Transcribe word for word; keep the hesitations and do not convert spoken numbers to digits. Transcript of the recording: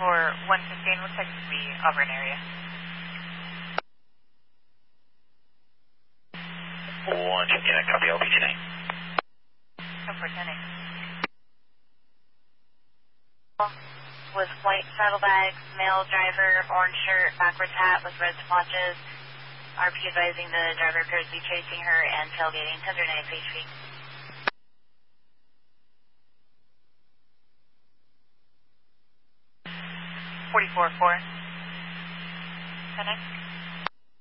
for one fifteen, looks like it could be Auburn area. one fifteen, I copy L B ten A. ten four ten A. With white saddlebags, male driver, orange shirt, backwards hat with red splotches. R P advising the driver appears to be chasing her and tailgating, one hundred nine H P. forty-four four. ten X.